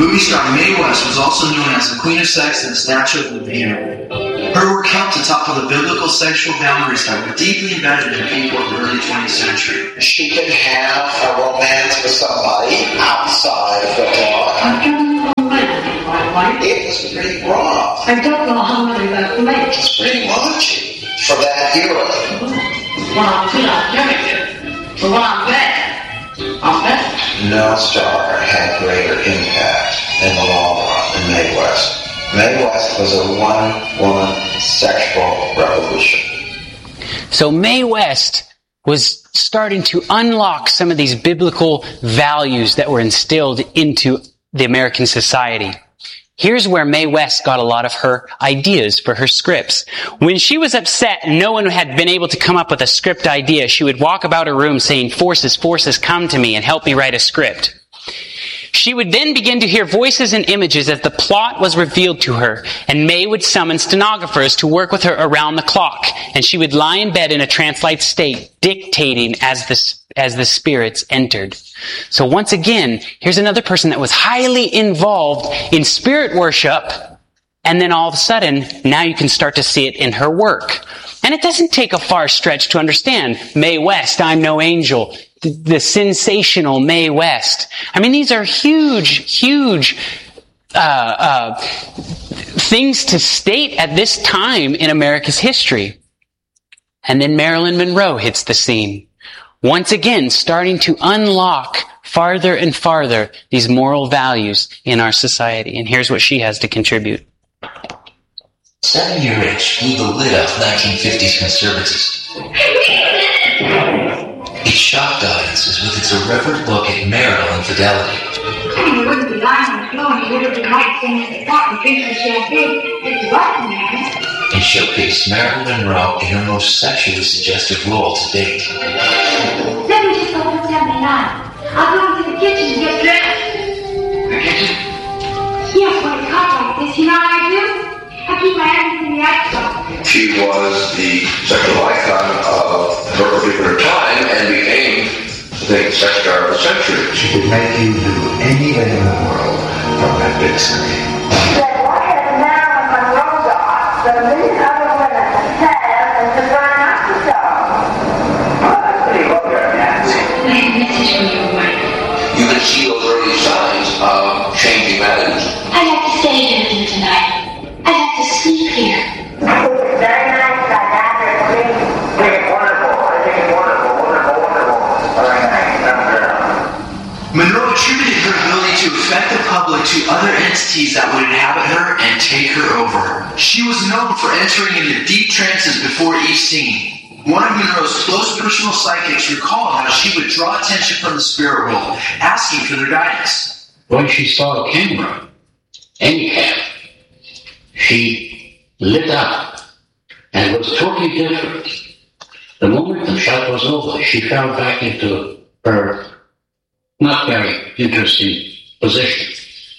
Movie star Mae West was also known as the Queen of Sex and the Statue of Liberty. Her work helped to topple the biblical sexual boundaries that were deeply embedded in people of the early 20th century. She can have a romance with somebody outside of the law. I don't know my wife. It was pretty rough. I don't know how many that makes. It's pretty much for that era. When I'm good, I'm very good. But when I'm bad, I'm bad. No star had greater impact in the long run than Mae West. Mae West was a one-woman sexual revolution. So Mae West was starting to unlock some of these biblical values that were instilled into the American society. Here's where Mae West got a lot of her ideas for her scripts. When she was upset and no one had been able to come up with a script idea, she would walk about her room saying, "Forces, forces, come to me and help me write a script." She would then begin to hear voices and images as the plot was revealed to her, and Mae would summon stenographers to work with her around the clock, and she would lie in bed in a trance-like state, dictating as the spirits entered. So once again, here's another person that was highly involved in spirit worship, and then all of a sudden, now you can start to see it in her work. And it doesn't take a far stretch to understand Mae West, I'm No Angel, the sensational Mae West. I mean, these are huge things to state at this time in America's history. And then Marilyn Monroe hits the scene. Once again, starting to unlock farther and farther these moral values in our society. And here's what she has to contribute. 7-year itch blew the lid off 1950s conservatism. It shocked audiences with its irreverent look at marital infidelity. You wouldn't be lying on the floor and you would have been right saying at the top and drinking champagne. It's what, man? And showcased Marilyn Monroe in her most sexually suggestive role to date. 70 just over 79. I'll go into the kitchen and get dressed. The kitchen? Yes, when it's hot like this, you know what I do? I keep my hands in the ice. She was the sexual icon of her particular time and became the sex star of the century. She could make you do anything in the world from that big screen. Why has Marilyn Monroe got that a million other women have and prefer not to so? Well, that's pretty vulgar, Nancy. I have a message for your wife. You can see those early signs of changing attitudes. I'd like to stay here with you tonight. I'd like to sleep here. It's very nice that after sleep. It's wonderful. I think it's wonderful. Very nice. Monroe attributed her ability to affect the public to other entities that would inhabit her and take her over. She was known for entering into deep trances before each scene. One of Monroe's close personal psychics recalled how she would draw attention from the spirit world, asking for their guidance. When she saw a camera, any camera, she lit up and was totally different. The moment the shot was over, she fell back into her not very interesting position.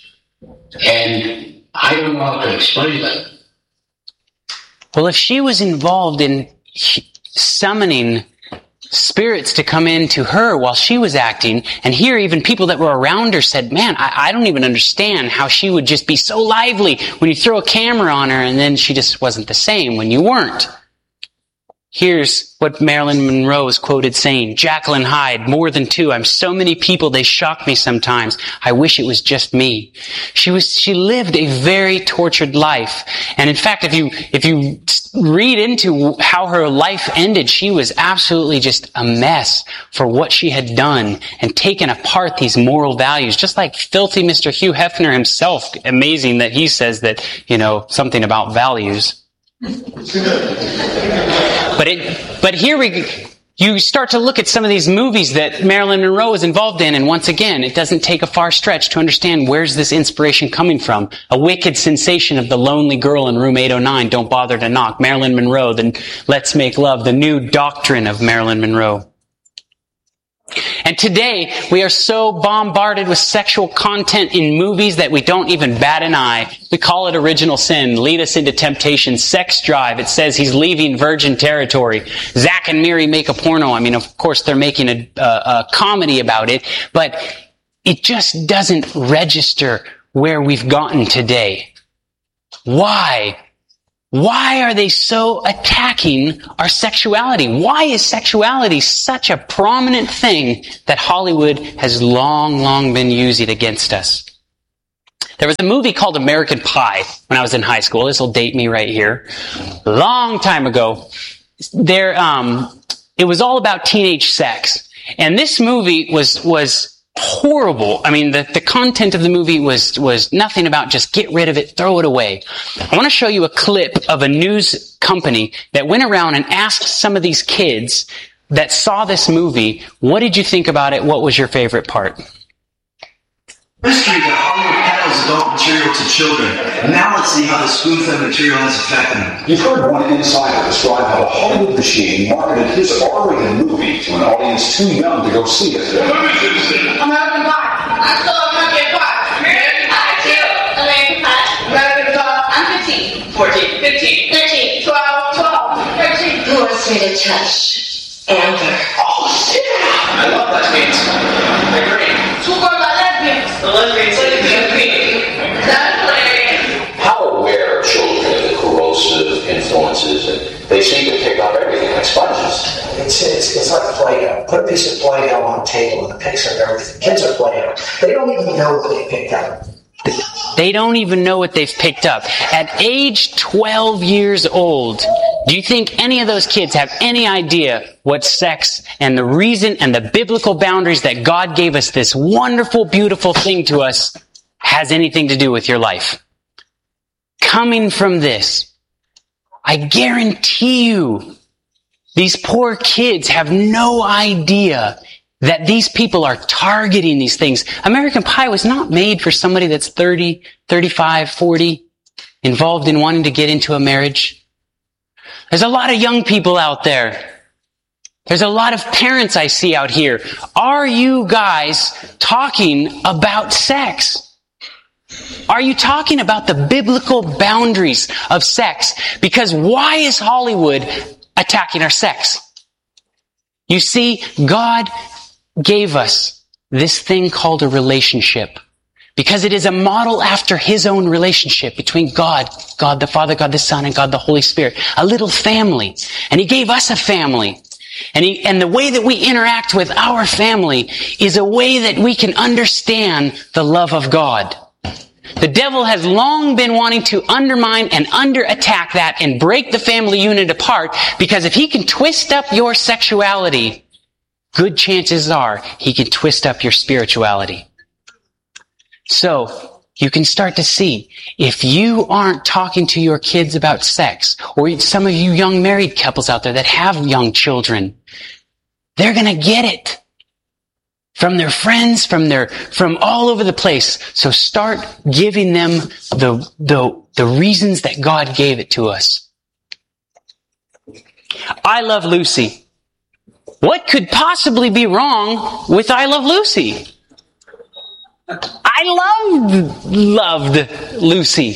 And I don't know how to explain that. Well, if she was involved in summoning spirits to come into her while she was acting, and here even people that were around her said, man, I don't even understand how she would just be so lively when you throw a camera on her and then she just wasn't the same when you weren't. Here's what Marilyn Monroe is quoted saying, Jacqueline Hyde, more than two. I'm so many people, they shock me sometimes. I wish it was just me. She lived a very tortured life. And in fact, if you read into how her life ended, she was absolutely just a mess for what she had done and taken apart these moral values. Just like filthy Mr. Hugh Hefner himself. Amazing that he says that, something about values. But here you start to look at some of these movies that Marilyn Monroe is involved in, and once again, it doesn't take a far stretch to understand where's this inspiration coming from. A wicked sensation of the lonely girl in room 809, Don't Bother to Knock, Marilyn Monroe, then Let's Make Love, the new doctrine of Marilyn Monroe. And today, we are so bombarded with sexual content in movies that we don't even bat an eye. We call it original sin, lead us into temptation, sex drive. It says he's leaving virgin territory. Zack and Miri make a porno. I mean, of course, they're making a comedy about it, but it just doesn't register where we've gotten today. Why? Why are they so attacking our sexuality? Why is sexuality such a prominent thing that Hollywood has long been using against us? There was a movie called American Pie when I was in high school. This will date me right here. Long time ago. It was all about teenage sex. And this movie was horrible. I mean, the content of the movie was nothing about just get rid of it, throw it away. I want to show you a clip of a news company that went around and asked some of these kids that saw this movie, what did you think about it? What was your favorite part? Mystery that Hollywood peddles adult material to children. And now let's see how the spoon-fed material has affected them. You've heard one insider describe how a Hollywood machine marketed his R-rated movie to an audience too young to go see it. American Pie. I saw American Pie. American Pie too. American Pie. American Pie. I'm 15. 14. 15. 13. 12. 12. 13. Who wants me to touch Amber? Oh, shit! I love lesbians. They're great. Two girls are lesbians. The lesbians How aware are children of the corrosive influences? And they seem to pick up everything like sponges. It's like Play-Doh. Put a piece of Play-Doh on a table and it picks up everything. Kids are Play-Doh. They don't even know what they picked up. They don't even know what they've picked up. At age 12 years old, do you think any of those kids have any idea what sex and the reason and the biblical boundaries that God gave us, this wonderful, beautiful thing to us, has anything to do with your life? Coming from this, I guarantee you, these poor kids have no idea that these people are targeting these things. American Pie was not made for somebody that's 30, 35, 40, involved in wanting to get into a marriage. There's a lot of young people out there. There's a lot of parents I see out here. Are you guys talking about sex? Are you talking about the biblical boundaries of sex? Because why is Hollywood attacking our sex? You see, God gave us this thing called a relationship because it is a model after His own relationship between God the Father, God the Son, and God the Holy Spirit. A little family. And He gave us a family. And the way that we interact with our family is a way that we can understand the love of God. The devil has long been wanting to undermine and under-attack that and break the family unit apart because if he can twist up your sexuality, good chances are he can twist up your spirituality. So, you can start to see, if you aren't talking to your kids about sex, or some of you young married couples out there that have young children, they're gonna get it. From their friends, from all over the place. So start giving them the reasons that God gave it to us. I Love Lucy. What could possibly be wrong with I Love Lucy? I loved Lucy.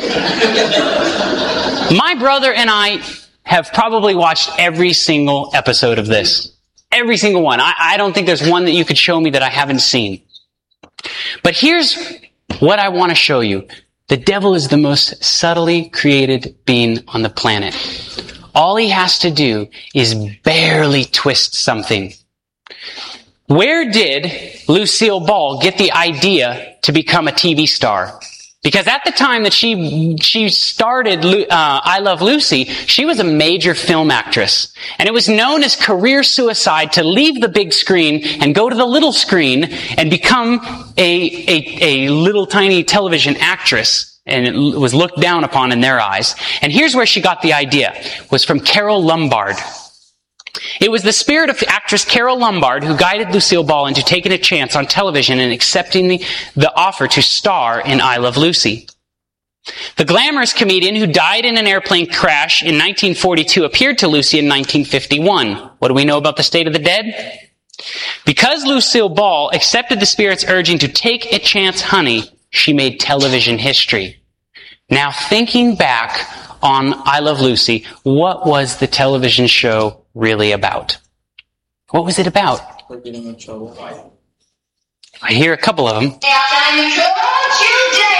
My brother and I have probably watched every single episode of this. Every single one. I don't think there's one that you could show me that I haven't seen. But here's what I want to show you. The devil is the most subtly created being on the planet. All he has to do is barely twist something. Where did Lucille Ball get the idea to become a TV star? Because at the time that she started I Love Lucy, she was a major film actress. And it was known as career suicide to leave the big screen and go to the little screen and become a little tiny television actress. And it was looked down upon in their eyes. And here's where she got the idea. It was from Carole Lombard. It was the spirit of actress Carole Lombard who guided Lucille Ball into taking a chance on television and accepting the offer to star in I Love Lucy. The glamorous comedian who died in an airplane crash in 1942 appeared to Lucy in 1951. What do we know about the state of the dead? Because Lucille Ball accepted the spirit's urging to take a chance, honey, she made television history. Now, thinking back on I Love Lucy, what was the television show really about? What was it about? I hear a couple of them. Don't you dare!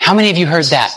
How many of you heard that?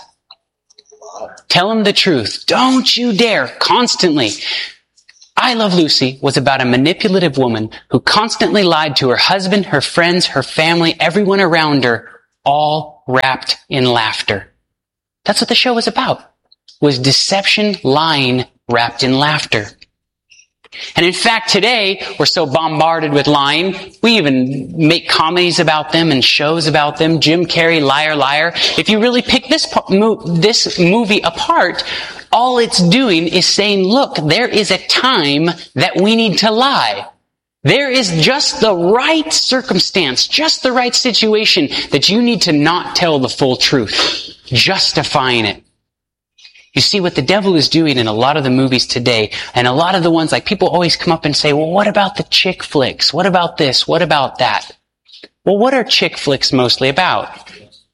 Tell him the truth. Don't you dare. Constantly. I Love Lucy was about a manipulative woman who constantly lied to her husband, her friends, her family, everyone around her, all wrapped in laughter. That's what the show was about. Was deception, lying, wrapped in laughter. And in fact, today, we're so bombarded with lying, we even make comedies about them and shows about them. Jim Carrey, Liar, Liar. If you really pick this movie apart, all it's doing is saying, look, there is a time that we need to lie. There is just the right circumstance, just the right situation that you need to not tell the full truth, justifying it. You see what the devil is doing in a lot of the movies today, and a lot of the ones, like people always come up and say, well, what about the chick flicks? What about this? What about that? Well, what are chick flicks mostly about?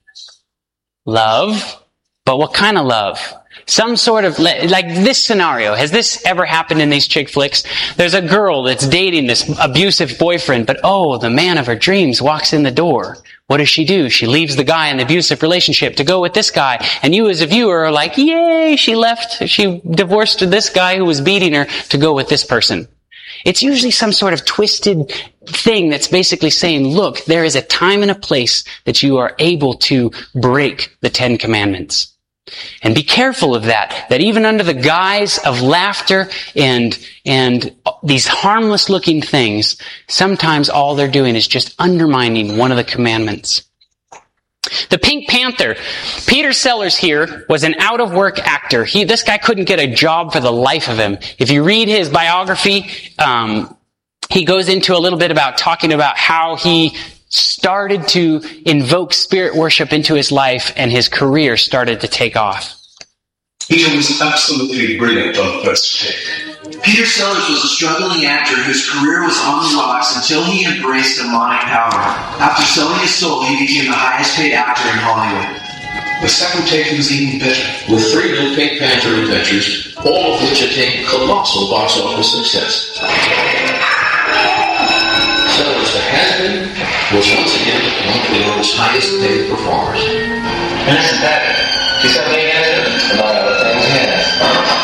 Love. But what kind of love? Some sort of, like this scenario. Has this ever happened in these chick flicks? There's a girl that's dating this abusive boyfriend, but the man of her dreams walks in the door. What does she do? She leaves the guy in the abusive relationship to go with this guy. And you as a viewer are like, yay, she divorced this guy who was beating her to go with this person. It's usually some sort of twisted thing that's basically saying, look, there is a time and a place that you are able to break the 10 Commandments. And be careful of that even under the guise of laughter and these harmless looking things, sometimes all they're doing is just undermining one of the commandments. The Pink Panther, Peter Sellers here was an out of work actor. This guy couldn't get a job for the life of him. If you read his biography, he goes into a little bit about talking about how he started to invoke spirit worship into his life, and his career started to take off. Peter was absolutely brilliant on first take. Peter Sellers was a struggling actor whose career was on the rocks until he embraced demonic power. After selling his soul, he became the highest paid actor in Hollywood. The second take was even better. With 3 new Pink Panther adventures, all of which attained colossal box office success. Sellers, the has-been, was once again one of the world's highest paid performers. And isn't that he's got many answers, among other things, yes.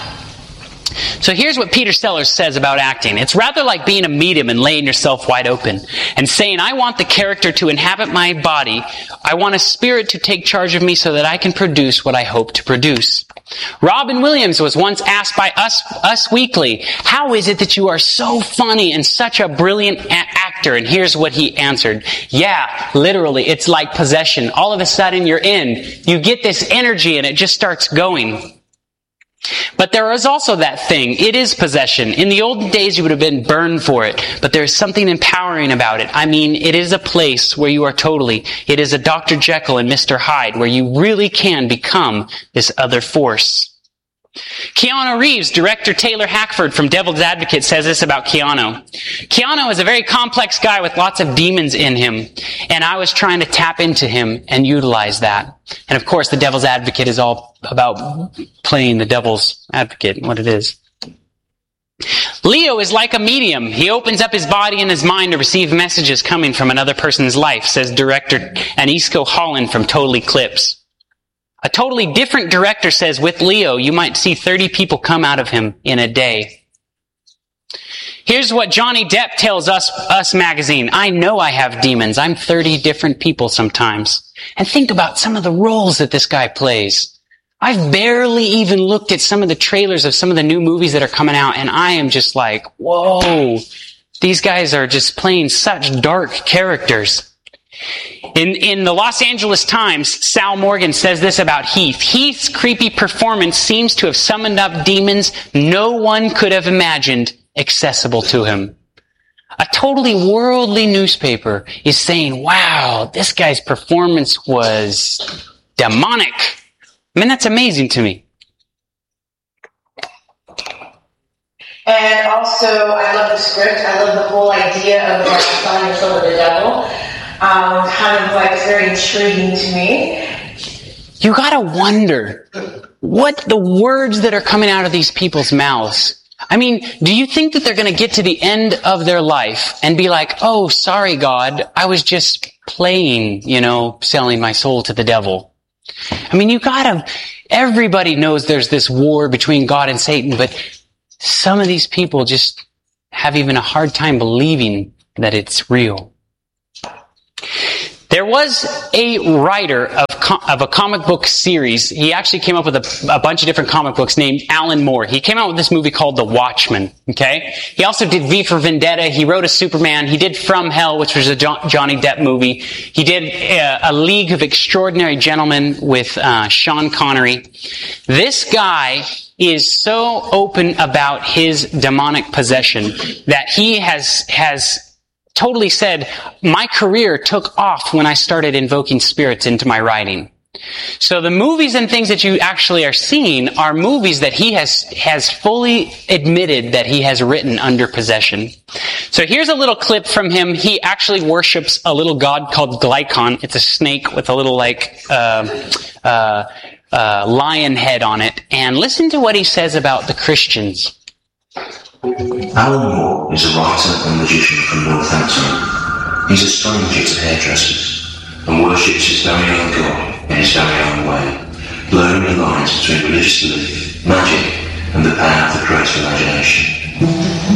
So here's what Peter Sellers says about acting. It's rather like being a medium and laying yourself wide open and saying, I want the character to inhabit my body. I want a spirit to take charge of me so that I can produce what I hope to produce. Robin Williams was once asked by Us Weekly, how is it that you are so funny and such a brilliant actor? And here's what he answered. Yeah, literally, it's like possession. All of a sudden you're in. You get this energy and it just starts going. But there is also that thing. It is possession. In the old days, you would have been burned for it. But there is something empowering about it. I mean, it is a place where you are it is a Dr. Jekyll and Mr. Hyde, where you really can become this other force. Keanu Reeves, director Taylor Hackford from Devil's Advocate says this about Keanu. Keanu is a very complex guy with lots of demons in him, and I was trying to tap into him and utilize that. And of course, the Devil's Advocate is all about playing the Devil's Advocate, what it is. Leo is like a medium. He opens up his body and his mind to receive messages coming from another person's life, says director Anisco Holland from Total Eclipse. A totally different director says with Leo, you might see 30 people come out of him in a day. Here's what Johnny Depp tells Us magazine. I know I have demons. I'm 30 different people sometimes. And think about some of the roles that this guy plays. I've barely even looked at some of the trailers of some of the new movies that are coming out, and I am just like, whoa, these guys are just playing such dark characters. In the Los Angeles Times, Sal Morgan says this about Heath. Heath's creepy performance seems to have summoned up demons no one could have imagined accessible to him. A totally worldly newspaper is saying, wow, this guy's performance was demonic. I mean, that's amazing to me. And also, I love the script. I love the whole idea of selling your soul to the devil. Kind of like, it's very intriguing to me. You gotta wonder what the words that are coming out of these people's mouths. I mean, do you think that they're gonna get to the end of their life and be like, oh, sorry, God, I was just playing, selling my soul to the devil? I mean, everybody knows there's this war between God and Satan, but some of these people just have even a hard time believing that it's real. There was a writer of a comic book series. He actually came up with a bunch of different comic books named Alan Moore. He came out with this movie called The Watchmen. Okay? He also did V for Vendetta. He wrote a Superman. He did From Hell, which was a Johnny Depp movie. He did a League of Extraordinary Gentlemen with Sean Connery. This guy is so open about his demonic possession that he has totally said, my career took off when I started invoking spirits into my writing. So the movies and things that you actually are seeing are movies that he has fully admitted that he has written under possession. So here's a little clip from him. He actually worships a little god called Glycon. It's a snake with a little lion head on it. And listen to what he says about the Christians. Alan Moore is a writer and magician from Northampton. He's a stranger to hairdressers and worships his very own God in his very own way, blurring the lines between religious belief, magic, and the power of the creative imagination.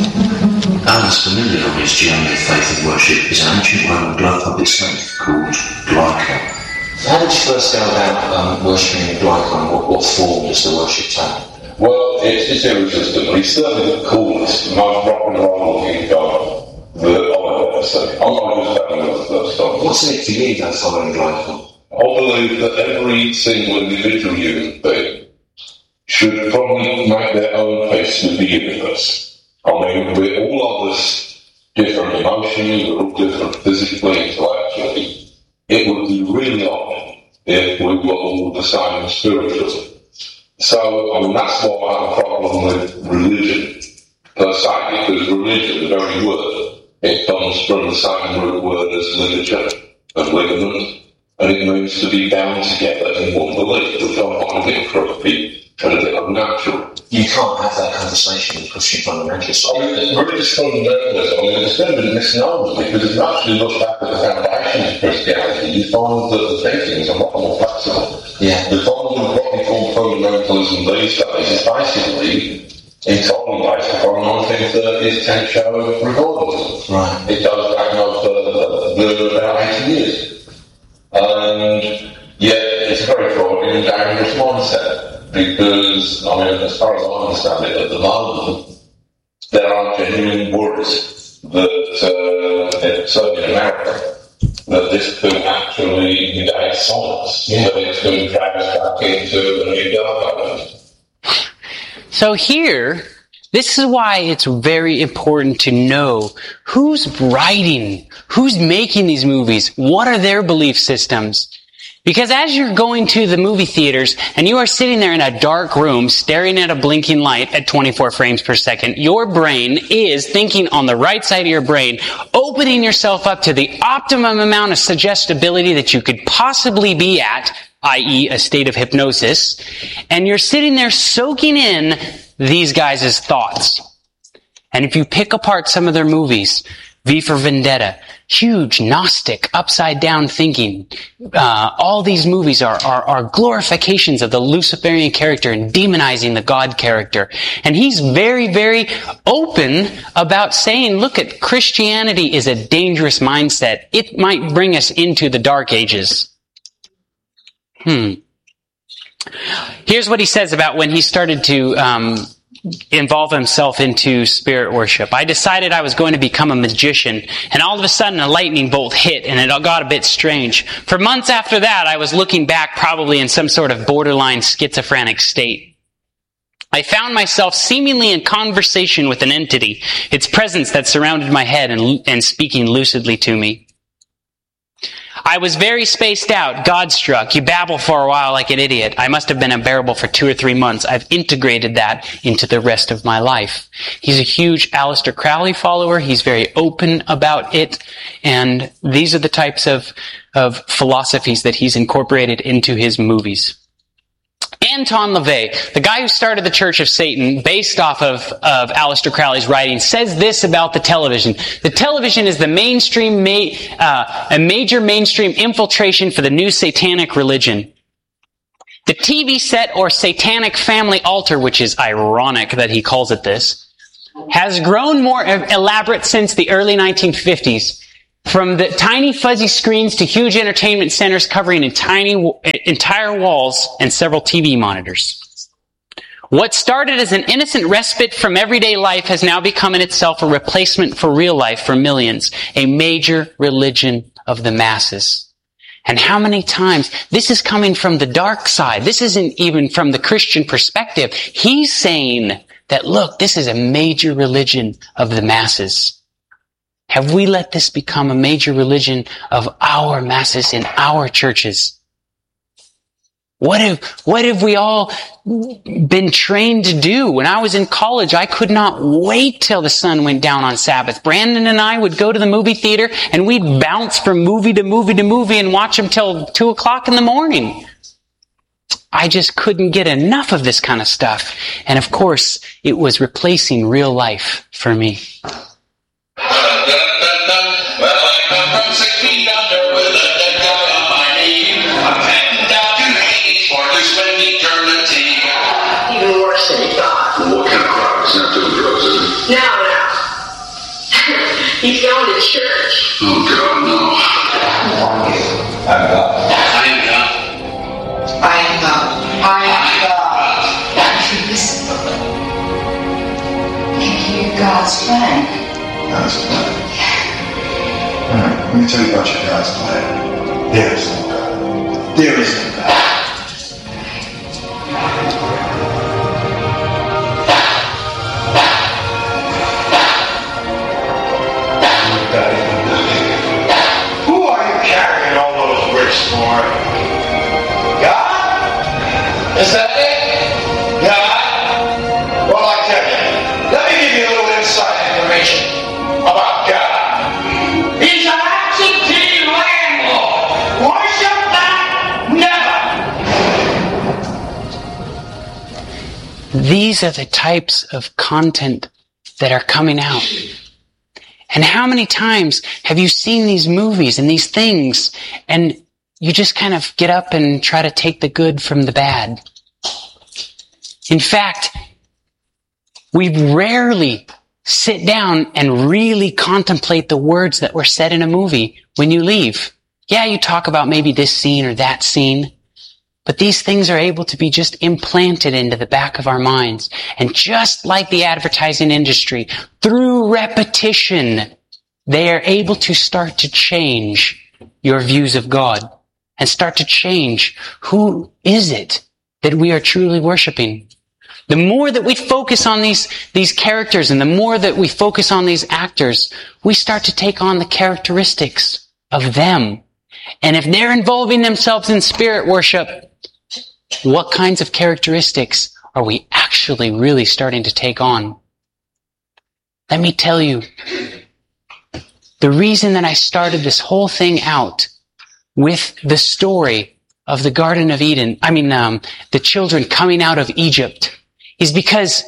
Alan's familiar on his journey of faith and worship is an ancient Roman glove puppet snake called Glycon. How did you first go about worshipping Glycon? What form does the worship take? Well, it's irresistible. He's certainly the coolest, most rock and roll looking guy that I've ever seen. I'm not just telling you the first time. What's it for you, that following Glycon? I believe that every single individual human being should probably make their own peace with the universe. I mean, we're all of us different emotionally, we're all different physically, intellectually. It would be really odd if we were all the same spiritually. So, I mean, that's why I have a problem with religion, per se, because religion, the very word, it comes from the same root word as ligature and ligament, and it means to be bound together in one belief, which I find a bit creepy and a bit unnatural. You can't have that conversation with Christian fundamentalists. I mean, religious fundamentalism, it's been a bit misnomer, because if you actually look back at the foundations of Christianity, you find that the thinking is a lot more flexible. Yeah. The problem with what we call fundamentalism these days is basically entirely based upon 1930s tent show revivalism. Right. It goes back no further than about 80 years. And yet it's a very fraudulent and dangerous mindset. Because, I mean, as far as I understand it, at the moment, there are genuine worries that, certainly in America, that this could actually negate science, that it's going to drag us back into a new dark age. So here, this is why it's very important to know who's writing, who's making these movies, what are their belief systems. Because as you're going to the movie theaters and you are sitting there in a dark room staring at a blinking light at 24 frames per second, your brain is thinking on the right side of your brain, opening yourself up to the optimum amount of suggestibility that you could possibly be at, i.e. a state of hypnosis, and you're sitting there soaking in these guys' thoughts. And if you pick apart some of their movies, V for Vendetta, huge Gnostic, upside-down thinking. All these movies are glorifications of the Luciferian character and demonizing the God character. And he's very, very open about saying, look, at Christianity is a dangerous mindset. It might bring us into the Dark Ages. Here's what he says about when he started to involve himself into spirit worship. I decided I was going to become a magician, and all of a sudden a lightning bolt hit, and it got a bit strange. For months after that, I was looking back probably in some sort of borderline schizophrenic state. I found myself seemingly in conversation with an entity, its presence that surrounded my head and speaking lucidly to me. I was very spaced out, God-struck. You babble for a while like an idiot. I must have been unbearable for 2 or 3 months. I've integrated that into the rest of my life. He's a huge Aleister Crowley follower. He's very open about it. And these are the types of philosophies that he's incorporated into his movies. Anton LaVey, the guy who started the Church of Satan, based off of Aleister Crowley's writing, says this about the television. The television is the mainstream, a major mainstream infiltration for the new satanic religion. The TV set or satanic family altar, which is ironic that he calls it this, has grown more elaborate since the early 1950s. From the tiny fuzzy screens to huge entertainment centers covering entire walls and several TV monitors. What started as an innocent respite from everyday life has now become in itself a replacement for real life for millions, a major religion of the masses. And how many times, this is coming from the dark side. This isn't even from the Christian perspective. He's saying that, look, this is a major religion of the masses. Have we let this become a major religion of our masses in our churches? What have we all been trained to do? When I was in college, I could not wait till the sun went down on Sabbath. Brandon and I would go to the movie theater and we'd bounce from movie to movie to movie and watch them till 2 o'clock in the morning. I just couldn't get enough of this kind of stuff. And of course, it was replacing real life for me. Well, I come from 6 feet under with a dead guy on my knee. I'm heading down to Hades for to spend eternity. Even worse than he thought. Well, what kind of crap? He's not doing drugs, is he? No. He's going to church. Oh, God, no. I'm God. I am God. I am God. I am God. If you listen, you hear God's plan. God's plan. Alright, let me tell you about your God's plan. There is no God. There is no God. Who are you carrying all those bricks for? God? Is that it? God? Well, I tell you, let me give you a little inside information about God. He's an absentee landlord. Worship that? Never. These are the types of content that are coming out. And how many times have you seen these movies and these things and you just kind of get up and try to take the good from the bad? In fact, we rarely sit down and really contemplate the words that were said in a movie when you leave. Yeah, you talk about maybe this scene or that scene, but these things are able to be just implanted into the back of our minds. And just like the advertising industry, through repetition, they are able to start to change your views of God and start to change who is it that we are truly worshiping. The more that we focus on these characters and the more that we focus on these actors, we start to take on the characteristics of them. And if they're involving themselves in spirit worship, what kinds of characteristics are we actually really starting to take on? Let me tell you, the reason that I started this whole thing out with the story of the Garden of Eden, the children coming out of Egypt, is because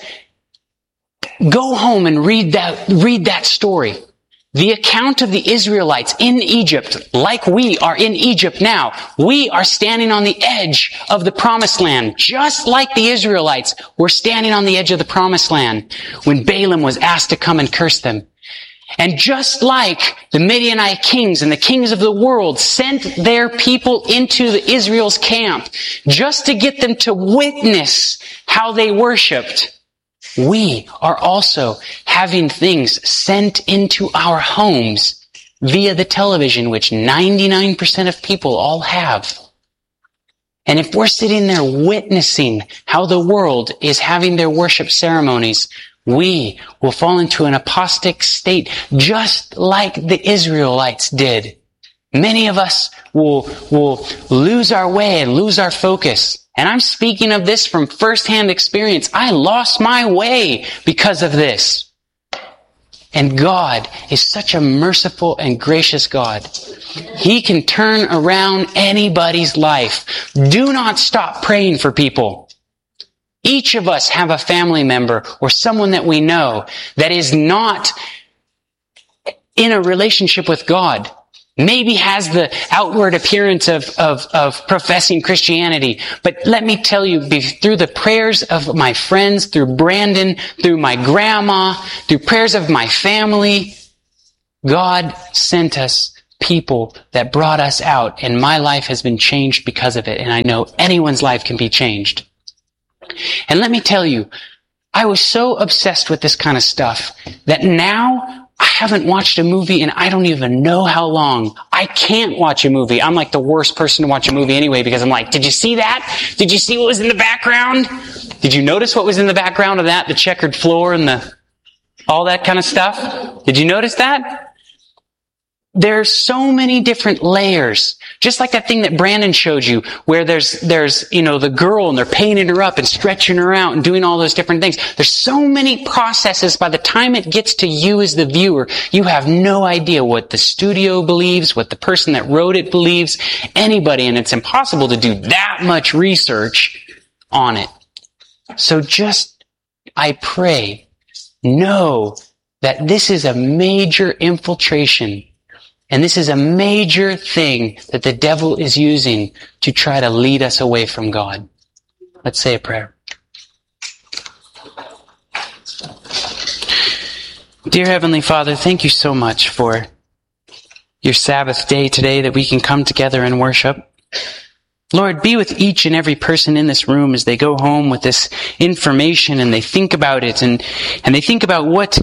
go home and read that story. The account of the Israelites in Egypt, like we are in Egypt now. We are standing on the edge of the promised land, just like the Israelites were standing on the edge of the promised land when Balaam was asked to come and curse them. And just like the Midianite kings and the kings of the world sent their people into the Israel's camp just to get them to witness how they worshipped, we are also having things sent into our homes via the television, which 99% of people all have. And if we're sitting there witnessing how the world is having their worship ceremonies, we will fall into an apostate state just like the Israelites did. Many of us will lose our way and lose our focus. And I'm speaking of this from firsthand experience. I lost my way because of this. And God is such a merciful and gracious God. He can turn around anybody's life. Do not stop praying for people. Each of us have a family member or someone that we know that is not in a relationship with God. maybe has the outward appearance of professing Christianity. But let me tell you, through the prayers of my friends, through Brandon, through my grandma, through prayers of my family, God sent us people that brought us out, and my life has been changed because of it, and I know anyone's life can be changed. And let me tell you, I was so obsessed with this kind of stuff that now I haven't watched a movie in I don't even know how long. I can't watch a movie. I'm like the worst person to watch a movie anyway, because I'm like, did you see that? Did you see what was in the background? Did you notice what was in the background of that? The checkered floor and all that kind of stuff? Did you notice that? There's so many different layers. Just like that thing that Brandon showed you, where there's, the girl and they're painting her up and stretching her out and doing all those different things. There's so many processes. By the time it gets to you as the viewer, you have no idea what the studio believes, what the person that wrote it believes, anybody, and it's impossible to do that much research on it. So I pray, know that this is a major infiltration. And this is a major thing that the devil is using to try to lead us away from God. Let's say a prayer. Dear Heavenly Father, thank you so much for your Sabbath day today that we can come together and worship. Lord, be with each and every person in this room as they go home with this information and they think about it and they think about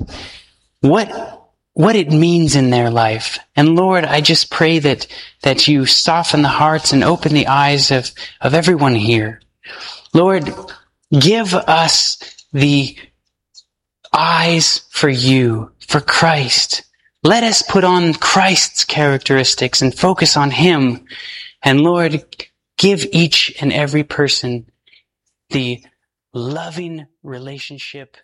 what it means in their life. And Lord, I just pray that you soften the hearts and open the eyes of everyone here. Lord, give us the eyes for you, for Christ. Let us put on Christ's characteristics and focus on him. And Lord, give each and every person the loving relationship.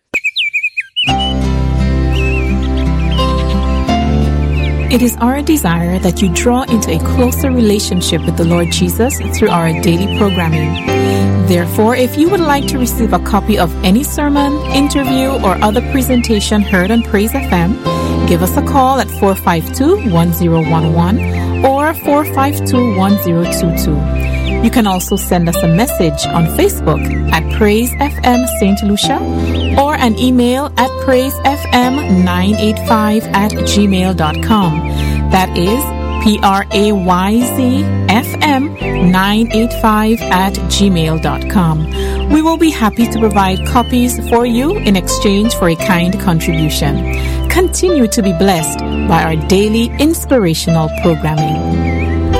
It is our desire that you draw into a closer relationship with the Lord Jesus through our daily programming. Therefore, if you would like to receive a copy of any sermon, interview, or other presentation heard on Praise FM, give us a call at 452-1011 or 452-1022. You can also send us a message on Facebook at Praise FM St. Lucia or an email at praisefm985@gmail.com. That is PRAYZFM985@gmail.com. We will be happy to provide copies for you in exchange for a kind contribution. Continue to be blessed by our daily inspirational programming.